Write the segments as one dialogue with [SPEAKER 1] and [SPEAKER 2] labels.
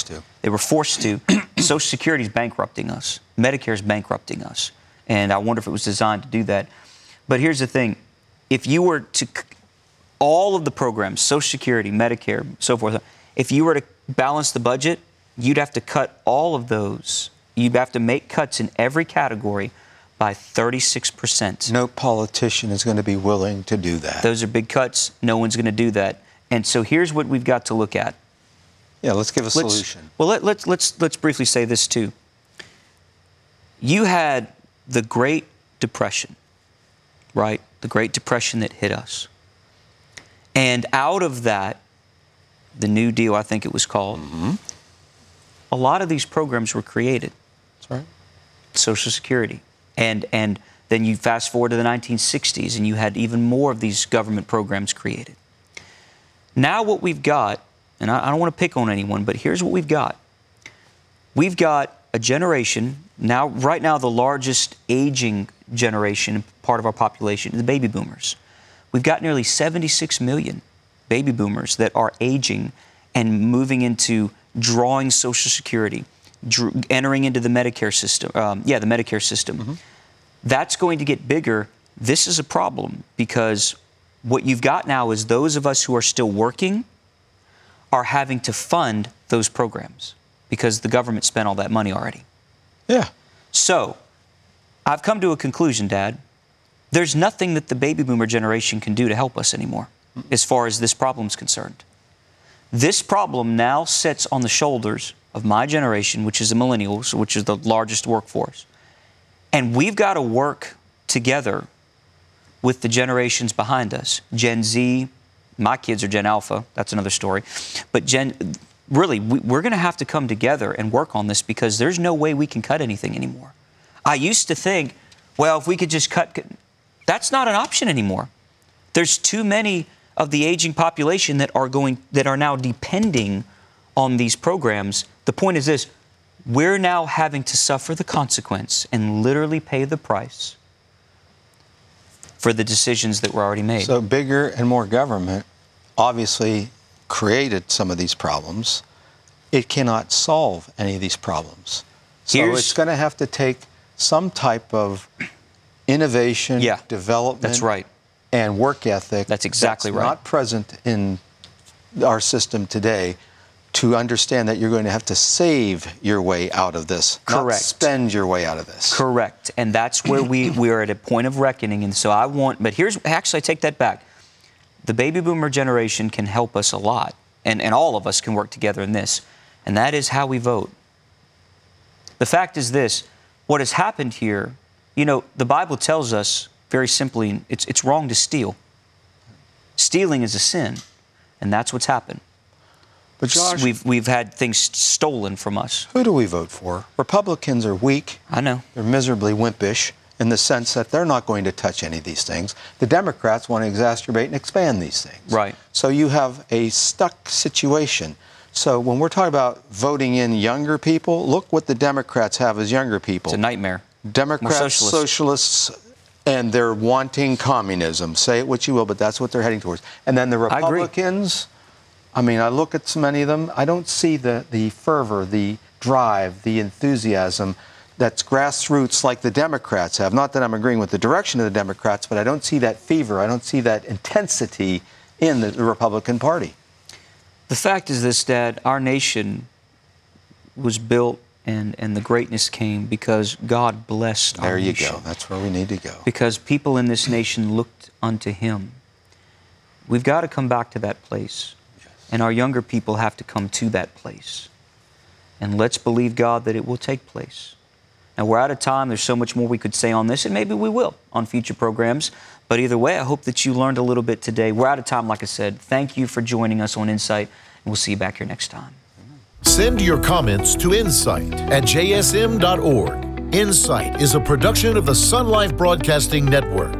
[SPEAKER 1] to.
[SPEAKER 2] They were forced to. Social Security is bankrupting us. Medicare is bankrupting us. And I wonder if it was designed to do that. But here's the thing. If you were to, all of the programs, Social Security, Medicare, so forth, if you were to balance the budget, you'd have to cut all of those. You'd have to make cuts in every category by 36%.
[SPEAKER 1] No politician is going to be willing to do that.
[SPEAKER 2] Those are big cuts. No one's going to do that. And so here's what we've got to look at.
[SPEAKER 1] Yeah, let's give a solution.
[SPEAKER 2] Well, let's briefly say this too. You had the Great Depression, right? The Great Depression that hit us. And out of that, the New Deal, I think it was called, a lot of these programs were created.
[SPEAKER 1] That's right.
[SPEAKER 2] Social Security. And then you fast forward to the 1960s and you had even more of these government programs created. Now what we've got, and I don't want to pick on anyone, but here's what we've got. We've got a generation, right now the largest aging generation, part of our population, the baby boomers. We've got nearly 76 million baby boomers that are aging and moving into drawing Social Security, entering into the Medicare system. The Medicare system. That's going to get bigger. This is a problem because what you've got now is those of us who are still working are having to fund those programs because the government spent all that money already.
[SPEAKER 1] Yeah.
[SPEAKER 2] So I've come to a conclusion, Dad. There's nothing that the baby boomer generation can do to help us anymore as far as this problem's concerned. This problem now sits on the shoulders of my generation, which is the millennials, which is the largest workforce. And we've got to work together with the generations behind us. Gen Z, my kids are Gen Alpha, that's another story. But we're going to have to come together and work on this because there's no way we can cut anything anymore. I used to think, well, if we could just cut, that's not an option anymore. There's too many of the aging population that are now depending on these programs. The point is this, we're now having to suffer the consequence and literally pay the price for the decisions that were already made.
[SPEAKER 1] So bigger and more government obviously created some of these problems. It cannot solve any of these problems. So it's going to have to take some type of innovation, development,
[SPEAKER 2] that's right,
[SPEAKER 1] and work ethic.
[SPEAKER 2] That's exactly right.
[SPEAKER 1] Not present in our system today to understand that you're going to have to save your way out of this,
[SPEAKER 2] correct,
[SPEAKER 1] not spend your way out of this.
[SPEAKER 2] Correct. And that's where we are at a point of reckoning. And so I take that back. The baby boomer generation can help us a lot, and all of us can work together in this, and that is how we vote. The fact is this, what has happened here, the Bible tells us very simply, it's wrong to steal. Stealing is a sin, and that's what's happened.
[SPEAKER 1] But Josh,
[SPEAKER 2] we've had things stolen from us.
[SPEAKER 1] Who do we vote for? Republicans are weak.
[SPEAKER 2] I know.
[SPEAKER 1] They're miserably wimpish in the sense that they're not going to touch any of these things. The Democrats want to exacerbate and expand these things.
[SPEAKER 2] Right.
[SPEAKER 1] So you have a stuck situation. So when we're talking about voting in younger people, look what the Democrats have as younger people.
[SPEAKER 2] It's a nightmare.
[SPEAKER 1] Democrats, socialists, and they're wanting communism. Say it what you will, but that's what they're heading towards. And then the Republicans, I mean, I look at so many of them, I don't see the fervor, the drive, the enthusiasm that's grassroots like the Democrats have. Not that I'm agreeing with the direction of the Democrats, but I don't see that fever, I don't see that intensity in the Republican Party.
[SPEAKER 2] The fact is this, Dad, our nation was built and the greatness came because God blessed our nation.
[SPEAKER 1] There you go. That's where we need to go.
[SPEAKER 2] Because people in this nation looked unto Him. We've got to come back to that place. Yes. And our younger people have to come to that place. And let's believe, God, that it will take place. Now, we're out of time. There's so much more we could say on this, and maybe we will on future programs. But either way, I hope that you learned a little bit today. We're out of time, like I said. Thank you for joining us on Insight, and we'll see you back here next time.
[SPEAKER 3] Send your comments to insight@jsm.org. Insight is a production of the Sun Life Broadcasting Network.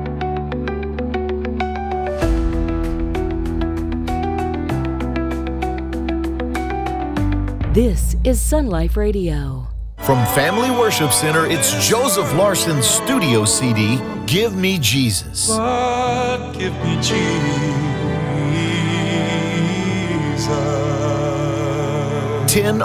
[SPEAKER 4] This is Sun Life Radio.
[SPEAKER 3] From Family Worship Center, it's Joseph Larson's studio CD, Give Me Jesus.
[SPEAKER 5] God, give me Jesus.
[SPEAKER 3] 10